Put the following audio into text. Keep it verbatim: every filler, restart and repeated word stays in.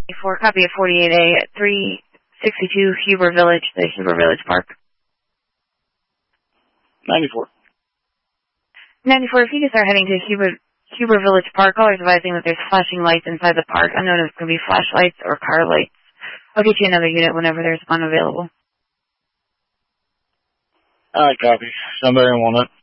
For copy of forty-eight A at three sixty-two Huber Village, the Huber Village Park. ninety-four. ninety-four, if you can start heading to Huber, Huber Village Park, always advising that there's flashing lights inside the park, unknown if it could be flashlights or car lights. I'll get you another unit whenever there's one available. All right, copy. Somebody in Walnut.